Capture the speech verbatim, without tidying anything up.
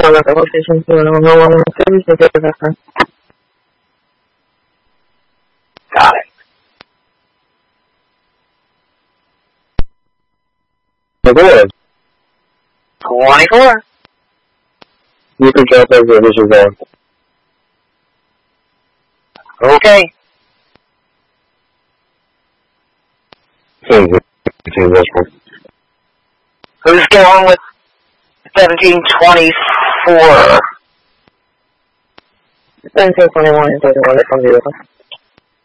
No, la conversation, no, no, no, no, no, Got it. Good. twenty-four. You can drop over this is on. Okay. Who's going with seventeen twenty-four? seventeen twenty-one is the one that's on the other.